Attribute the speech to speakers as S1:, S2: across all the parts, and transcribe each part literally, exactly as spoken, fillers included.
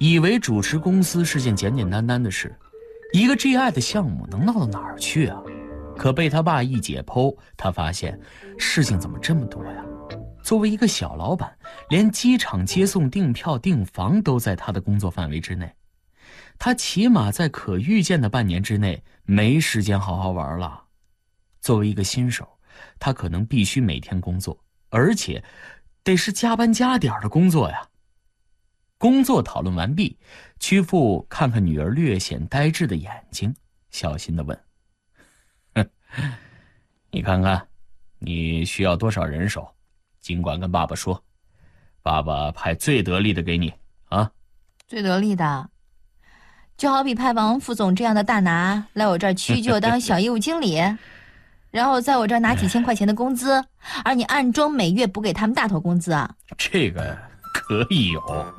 S1: 以为主持公司是件简简单单的事，一个 G I 的项目能闹到哪儿去啊？可被他爸一解剖，他发现事情怎么这么多呀？作为一个小老板，连机场接送、订票、订房都在他的工作范围之内。他起码在可预见的半年之内没时间好好玩了。作为一个新手，他可能必须每天工作，而且得是加班加点的工作呀。工作讨论完毕，曲阜看看女儿略显呆滞的眼睛，小心地问：哼，你看看你需要多少人手，尽管跟爸爸说，爸爸派最得力的给你啊。
S2: 最得力的就好比派王副总这样的大拿来我这儿屈就当小业务经理然后在我这儿拿几千块钱的工资，而你暗中每月补给他们大头工资啊。
S1: 这个可以有。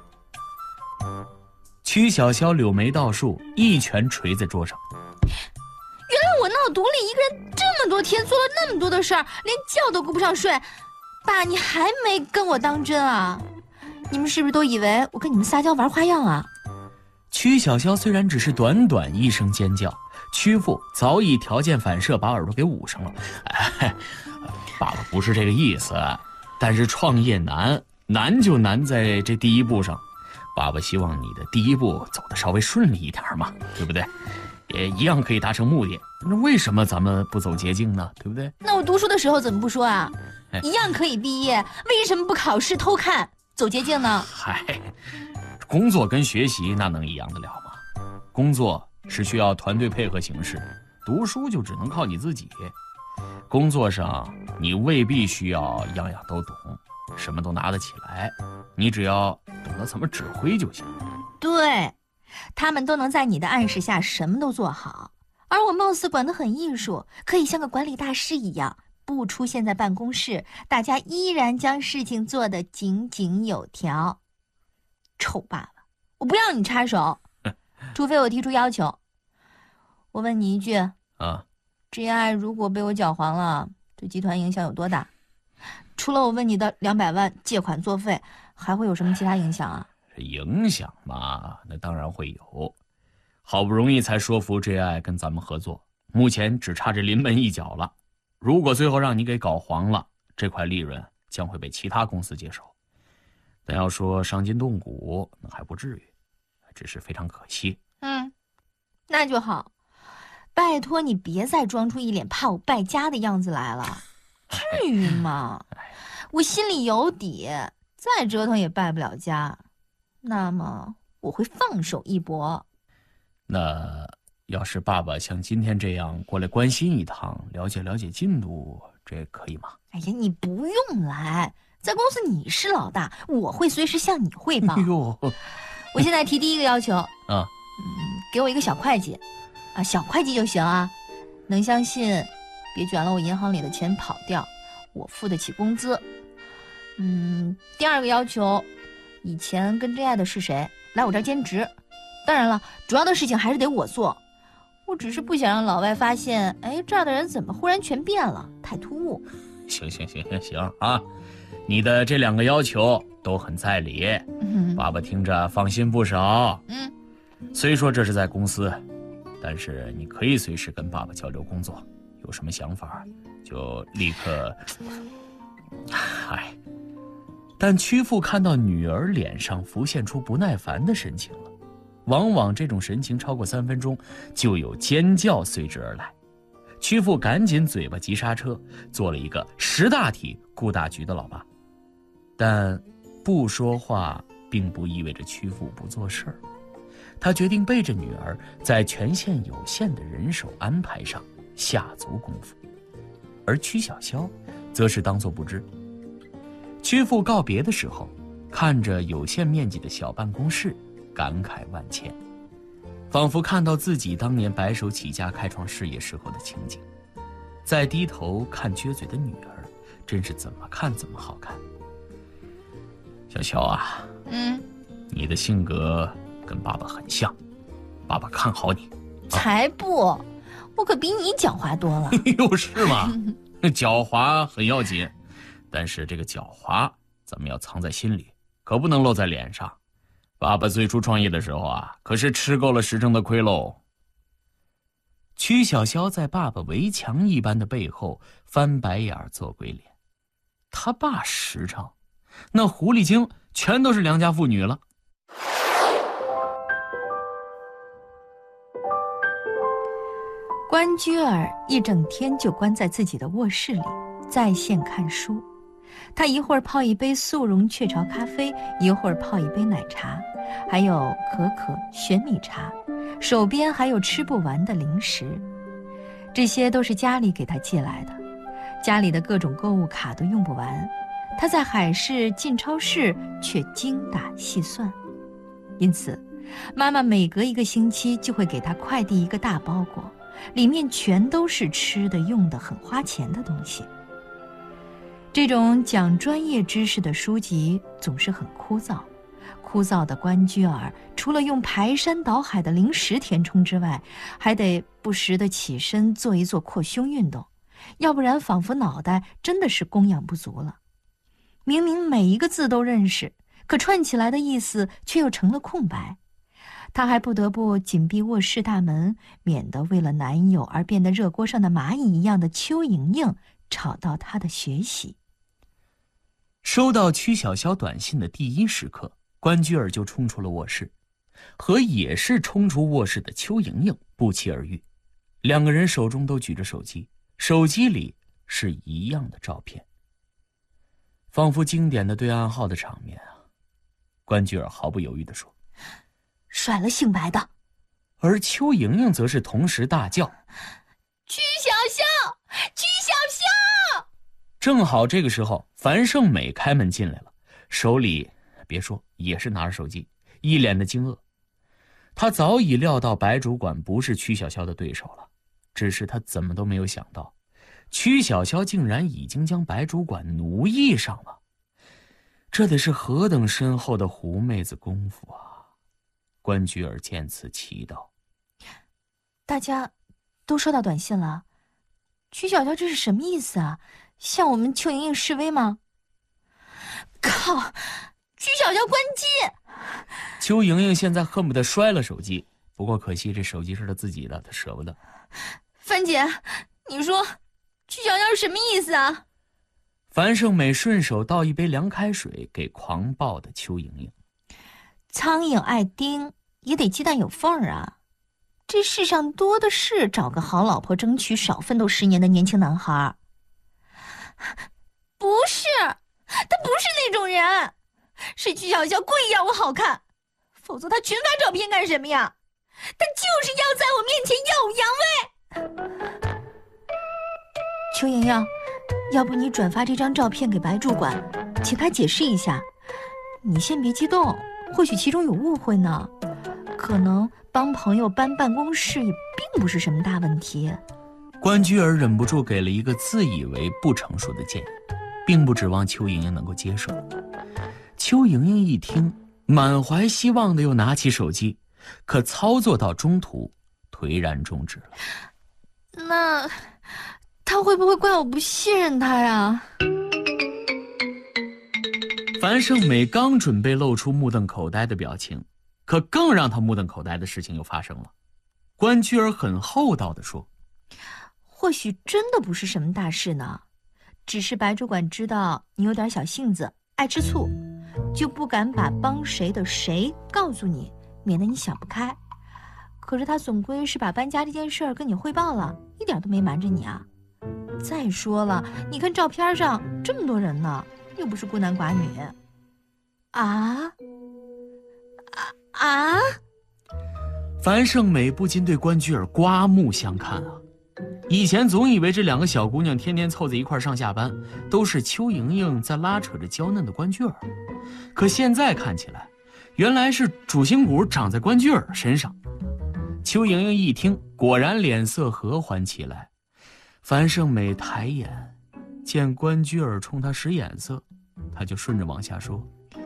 S1: 曲小潇柳眉倒竖，一拳捶在桌上。
S2: 原来我闹独立一个人这么多天，做了那么多的事儿，连觉都顾不上睡。爸，你还没跟我当真啊？你们是不是都以为我跟你们撒娇玩花样啊？
S1: 曲小潇虽然只是短短一声尖叫，曲阜早已条件反射把耳朵给捂上了。哎，爸爸不是这个意思，但是创业难，难就难在这第一步上。爸爸希望你的第一步走得稍微顺利一点嘛，对不对？也一样可以达成目的。那为什么咱们不走捷径呢？对不对？
S2: 那我读书的时候怎么不说啊？一样可以毕业，为什么不考试偷看走捷径呢？
S1: 嗨，工作跟学习那能一样得了吗？工作是需要团队配合行事，读书就只能靠你自己。工作上你未必需要样样都懂，什么都拿得起来，你只要懂得怎么指挥就行。
S2: 对，他们都能在你的暗示下什么都做好，而我貌似管得很艺术，可以像个管理大师一样，不出现在办公室，大家依然将事情做得井井有条。臭爸爸，我不让你插手，除非我提出要求。我问你一句
S1: 啊
S2: G I 如果被我搅黄了，对集团影响有多大？除了我问你的两百万借款作废，还会有什么其他影响啊？
S1: 影响嘛，那当然会有。好不容易才说服 G I 跟咱们合作，目前只差这临门一脚了。如果最后让你给搞黄了，这块利润将会被其他公司接手。但要说伤筋动骨，那还不至于，只是非常可惜。
S2: 嗯，那就好。拜托你别再装出一脸怕我败家的样子来了，至于吗？我心里有底，再折腾也败不了家。那么我会放手一搏。
S1: 那要是爸爸像今天这样过来关心一趟，了解了解进度，这可以吗？
S2: 哎呀，你不用来，在公司你是老大，我会随时向你汇报。
S1: 哎呦，
S2: 我现在提第一个要求
S1: 啊，
S2: 嗯，给我一个小会计，啊，小会计就行啊，能相信，别卷了我银行里的钱跑掉，我付得起工资。嗯，第二个要求，以前跟真爱的是谁来我这儿兼职？当然了，主要的事情还是得我做。我只是不想让老外发现，哎，这儿的人怎么忽然全变了，太突兀。
S1: 行行行行行啊，你的这两个要求都很在理，
S2: 嗯、
S1: 爸爸听着放心不少。
S2: 嗯，
S1: 虽说这是在公司，但是你可以随时跟爸爸交流工作，有什么想法就立刻。唉，但曲阜看到女儿脸上浮现出不耐烦的神情了，往往这种神情超过三分钟，就有尖叫随之而来。曲阜赶紧嘴巴急刹车，做了一个识大体顾大局的老爸。但不说话并不意味着曲阜不做事儿，他决定背着女儿，在权限有限的人手安排上下足功夫，而曲小潇则是当作不知。曲阜告别的时候，看着有限面积的小办公室，感慨万千，仿佛看到自己当年白手起家开创事业时候的情景。再低头看撅嘴的女儿，真是怎么看怎么好看。小乔啊，
S2: 嗯，
S1: 你的性格跟爸爸很像，爸爸看好你。
S2: 才不，我可比你狡猾多了。
S1: 又是吗？狡猾很要紧，但是这个狡猾咱们要藏在心里，可不能露在脸上。 爸爸最初创业的时候啊，可是吃够了实诚的亏喽。曲小潇在爸爸围墙一般的背后翻白眼做鬼脸。他爸实诚，那狐狸精全都是良家妇女了。
S2: 关雎尔一整天就关在自己的卧室里，在线看书。他一会儿泡一杯速溶雀巢咖啡，一会儿泡一杯奶茶，还有可可、玄米茶，手边还有吃不完的零食。这些都是家里给他寄来的，家里的各种购物卡都用不完，他在海市进超市却精打细算。因此妈妈每隔一个星期就会给他快递一个大包裹，里面全都是吃的用的很花钱的东西。这种讲专业知识的书籍总是很枯燥，枯燥的关雎尔除了用排山倒海的零食填充之外，还得不时地起身做一做扩胸运动，要不然仿佛脑袋真的是供养不足了。明明每一个字都认识，可串起来的意思却又成了空白。他还不得不紧闭卧室大门，免得为了男友而变得热锅上的蚂蚁一样的邱莹莹吵到他的学习。
S1: 收到曲小潇短信的第一时刻，关雎尔就冲出了卧室，和也是冲出卧室的邱莹莹不期而遇。两个人手中都举着手机，手机里是一样的照片，仿佛经典的对暗号的场面啊。关雎尔毫不犹豫地说：
S2: 甩了姓白的。
S1: 而邱莹莹则是同时大叫：
S2: 曲小潇，曲小潇！
S1: 正好这个时候樊胜美开门进来了，手里别说也是拿着手机，一脸的惊愕。他早已料到白主管不是曲小潇的对手了，只是他怎么都没有想到，曲小潇竟然已经将白主管奴役上了。这得是何等深厚的狐妹子功夫啊！关雎尔见此祈祷：
S2: 大家都收到短信了，曲小潇这是什么意思啊？向我们邱莹莹示威吗？靠，曲小潇关机！
S1: 邱莹莹现在恨不得摔了手机，不过可惜这手机是她自己的，她舍不得。
S2: 樊姐，你说曲小潇是什么意思啊？
S1: 樊胜美顺手倒一杯凉开水给狂暴的邱莹莹。
S2: 苍蝇爱叮，也得鸡蛋有缝儿啊！这世上多的是找个好老婆争取少奋斗十年的年轻男孩。不是，他不是那种人，是曲小潇故意要我好看，否则他群发照片干什么呀？他就是要在我面前耀武扬威。邱莹莹，要不你转发这张照片给白主管，请他解释一下。你先别激动，或许其中有误会呢，可能帮朋友搬办公室也并不是什么大问题。
S1: 关雎尔忍不住给了一个自以为不成熟的建议，并不指望邱莹莹能够接受。邱莹莹一听，满怀希望的又拿起手机，可操作到中途颓然终止了。
S2: 那他会不会怪我不信任他呀？
S1: 樊胜美刚准备露出目瞪口呆的表情，可更让他目瞪口呆的事情又发生了。关雎尔很厚道地说：
S2: 或许真的不是什么大事呢，只是白主管知道你有点小性子，爱吃醋，就不敢把帮谁的谁告诉你，免得你想不开。可是他总归是把搬家这件事儿跟你汇报了，一点都没瞒着你啊。再说了，你看照片上这么多人呢，又不是孤男寡女。啊啊啊！
S1: 樊胜美不禁对关雎尔刮目相看啊。以前总以为这两个小姑娘天天凑在一块上下班，都是邱莹莹在拉扯着娇嫩的关雎尔，可现在看起来，原来是主心骨长在关雎尔身上。邱莹莹一听，果然脸色和缓起来。樊胜美抬眼，见关雎尔冲她使眼色，她就顺着往下说：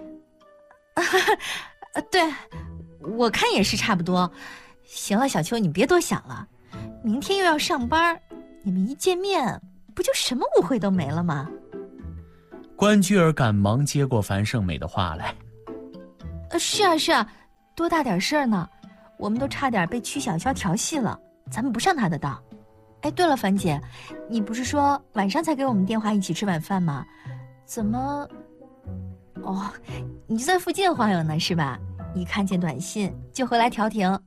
S2: 对，我看也是差不多。行了，小邱，你别多想了，明天又要上班，你们一见面不就什么误会都没了吗？
S1: 关雎尔赶忙接过樊胜美的话来：
S2: 呃，是啊是啊，多大点事儿呢？我们都差点被曲小潇调戏了，咱们不上他的当。哎，对了，樊姐，你不是说晚上才给我们电话一起吃晚饭吗？怎么？哦，你就在附近晃悠呢是吧？一看见短信就回来调停。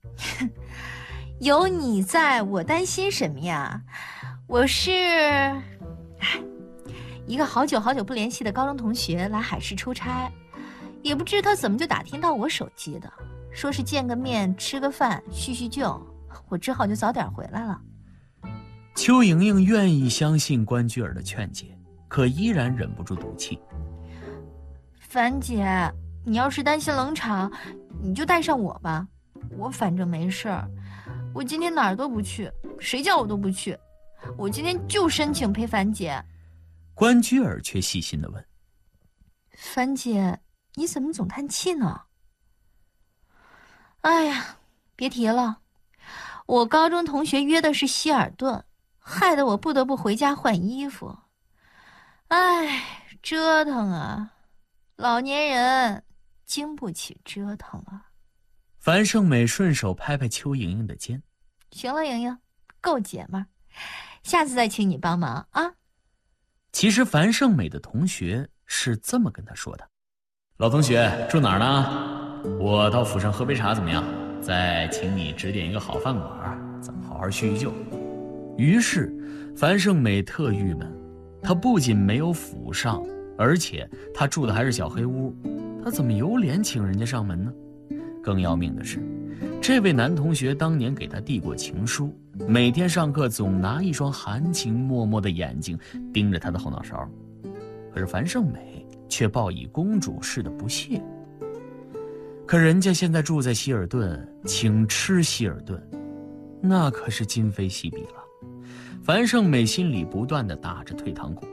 S2: 有你在，我担心什么呀？我是，哎，一个好久好久不联系的高中同学来海市出差，也不知他怎么就打听到我手机的，说是见个面吃个饭叙叙旧，我只好就早点回来了。
S1: 邱莹莹愿意相信关雎尔的劝解，可依然忍不住赌气。
S2: 樊姐，你要是担心冷场，你就带上我吧，我反正没事儿。我今天哪儿都不去，谁叫我都不去。我今天就申请陪樊姐。
S1: 关雎尔却细心地问：
S2: 樊姐，你怎么总叹气呢？哎呀，别提了，我高中同学约的是希尔顿，害得我不得不回家换衣服。哎，折腾啊，老年人经不起折腾啊。
S1: 樊胜美顺手拍拍邱莹莹的肩：
S2: 行了，莹莹，够姐们儿，下次再请你帮忙啊。
S1: 其实樊胜美的同学是这么跟她说的：老同学住哪儿呢？我到府上喝杯茶怎么样？再请你指点一个好饭馆，咱们好好叙叙旧。于是樊胜美特郁闷，她不仅没有府上，而且她住的还是小黑屋，她怎么有脸请人家上门呢？更要命的是，这位男同学当年给她递过情书，每天上课总拿一双含情脉脉的眼睛盯着她的后脑勺，可是樊胜美却报以公主式的不屑。可人家现在住在希尔顿，请吃希尔顿，那可是今非昔比了。樊胜美心里不断地打着退堂鼓。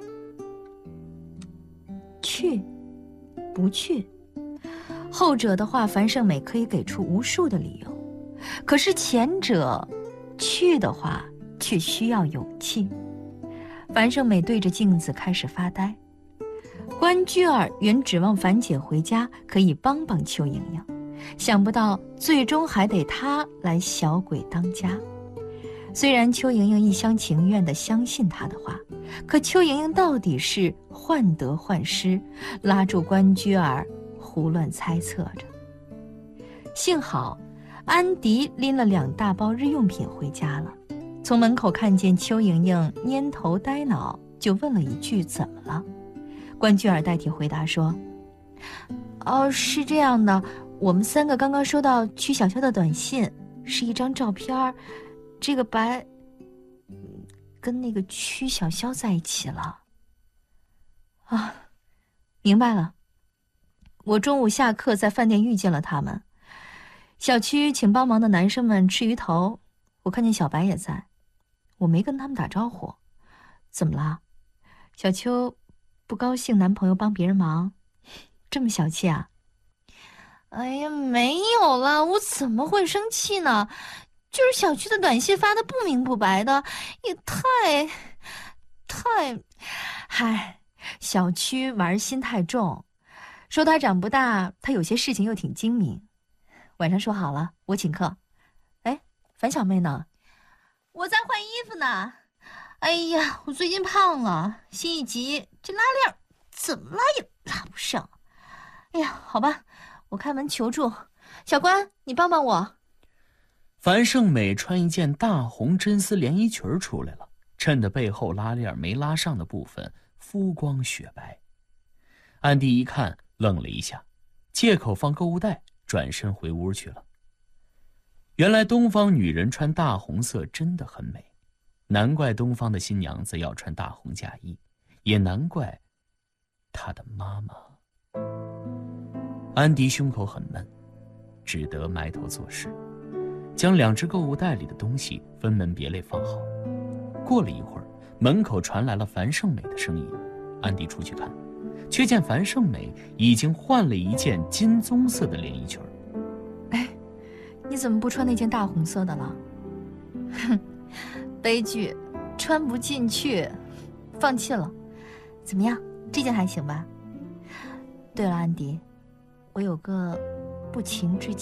S2: 去，不去。后者的话，樊胜美可以给出无数的理由，可是前者，去的话却需要勇气。樊胜美对着镜子开始发呆。关雎尔原指望樊姐回家可以帮帮邱莹莹，想不到最终还得她来小鬼当家。虽然邱莹莹一厢情愿地相信他的话，可邱莹莹到底是患得患失，拉住关雎尔胡乱猜测着。幸好安迪拎了两大包日用品回家了，从门口看见邱莹莹蔫头呆脑，就问了一句怎么了。关雎尔代替回答说：哦，是这样的，我们三个刚刚收到曲小潇的短信，是一张照片，这个白跟那个曲小潇在一起了。啊，明白了。我中午下课在饭店遇见了他们，小区请帮忙的男生们吃鱼头，我看见小白也在，我没跟他们打招呼。怎么了？小秋不高兴男朋友帮别人忙，这么小气啊？哎呀，没有啦，我怎么会生气呢？就是小区的短信发的不明不白的，也太太嗨，小区玩心太重，说他长不大，他有些事情又挺精明。晚上说好了，我请客。哎，樊小妹呢？我在换衣服呢。哎呀，我最近胖了，心一急，这拉链怎么拉也拉不上。哎呀，好吧，我开门求助。小关，你帮帮我。
S1: 樊胜美穿一件大红真丝连衣裙出来了，衬得背后拉链没拉上的部分肤光雪白。安迪一看愣了一下，借口放购物袋，转身回屋去了。原来东方女人穿大红色真的很美，难怪东方的新娘子要穿大红嫁衣，也难怪她的妈妈。安迪胸口很闷，只得埋头做事，将两只购物袋里的东西分门别类放好。过了一会儿，门口传来了樊胜美的声音。安迪出去看，却见樊胜美已经换了一件金棕色的连衣裙。
S2: 哎，你怎么不穿那件大红色的了？哼，悲剧，穿不进去，放弃了。怎么样，这件还行吧？对了，安迪， 我有个不情之